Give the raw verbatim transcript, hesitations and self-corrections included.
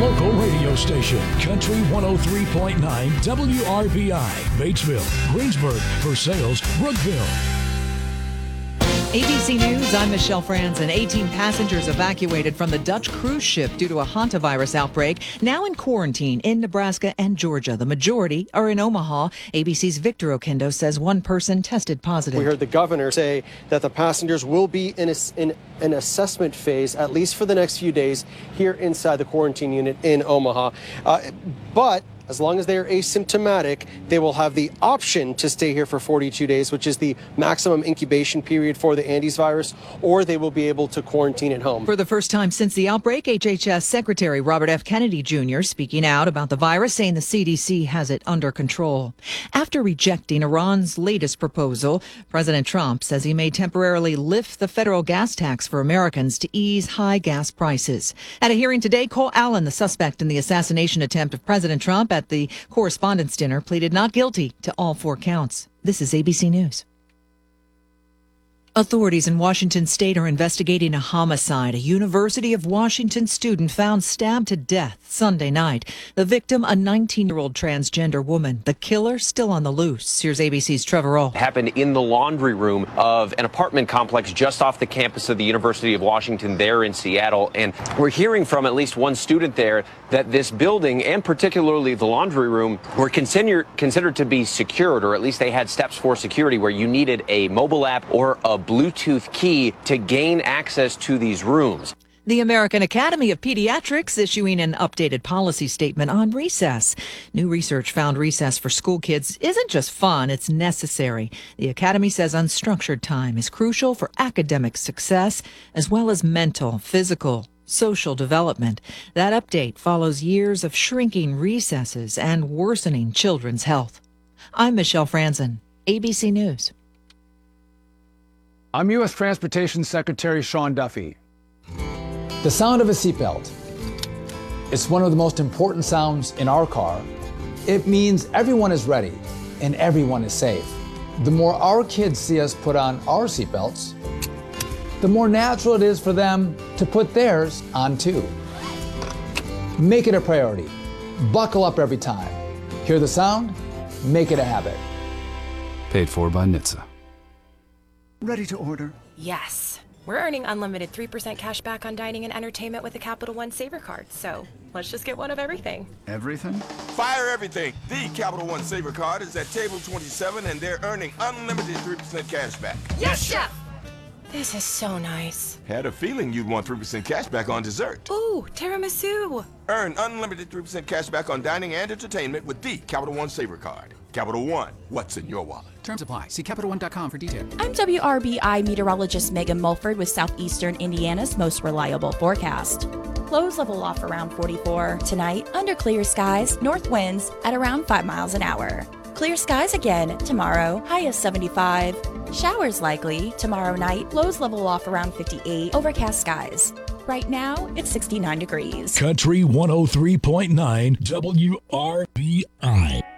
local radio station, Country one oh three point nine W R B I, Batesville, Greensburg, Versailles, Brookville. A B C News, I'm Michelle Franzen. eighteen passengers evacuated from the Dutch cruise ship due to a hantavirus outbreak, now in quarantine in Nebraska and Georgia. The majority are in Omaha. A B C's Victor Oquendo says one person tested positive. We heard the governor say that the passengers will be in, a, in an assessment phase, at least for the next few days, here inside the quarantine unit in Omaha. Uh, but as long as they are asymptomatic, they will have the option to stay here for forty-two days, which is the maximum incubation period for the Andes virus, or they will be able to quarantine at home. For the first time since the outbreak, H H S Secretary Robert F. Kennedy Junior speaking out about the virus, saying the C D C has it under control. After rejecting Iran's latest proposal, President Trump says he may temporarily lift the federal gas tax for Americans to ease high gas prices. At a hearing today, Cole Allen, the suspect in the assassination attempt of President Trump at the Correspondents' Dinner, pleaded not guilty to all four counts. This is A B C News. Authorities in Washington state are investigating a homicide. A University of Washington student found stabbed to death Sunday night. The victim, a nineteen-year-old transgender woman. The killer still on the loose. Here's A B C's Trevor Roll. Happened in the laundry room of an apartment complex just off the campus of the University of Washington there in Seattle. And we're hearing from at least one student there that this building, and particularly the laundry room, were consider, considered to be secured, or at least they had steps for security where you needed a mobile app or a Bluetooth key to gain access to these rooms. The American Academy of Pediatrics issuing an updated policy statement on recess. New research found recess for school kids isn't just fun, it's necessary. The Academy says unstructured time is crucial for academic success as well as mental, physical, social development. That update follows years of shrinking recesses and worsening children's health. I'm Michelle Franzen, A B C News. I'm U S Transportation Secretary Sean Duffy. The sound of a seatbelt. It's one of the most important sounds in our car. It means everyone is ready and everyone is safe. The more our kids see us put on our seatbelts, the more natural it is for them to put theirs on too. Make it a priority. Buckle up every time. Hear the sound? Make it a habit. Paid for by N H T S A. Ready to order? Yes. We're earning unlimited three percent cash back on dining and entertainment with the Capital One Saver Card, so let's just get one of everything. Everything? Fire everything! The Capital One Saver Card is at table twenty-seven, and they're earning unlimited three percent cash back. Yes, Chef! This is so nice. Had a feeling you'd want three percent cash back on dessert. Ooh, tiramisu! Earn unlimited three percent cash back on dining and entertainment with the Capital One Saver Card. Capital One, what's in your wallet? Terms apply. See Capital One dot com for details. I'm W R B I meteorologist Megan Mulford with Southeastern Indiana's most reliable forecast. Lows level off around forty-four. Tonight, under clear skies, north winds at around five miles an hour. Clear skies again tomorrow, high of seventy-five. Showers likely tomorrow night, lows level off around fifty-eight. Overcast skies. Right now, it's sixty-nine degrees. Country one oh three point nine W R B I.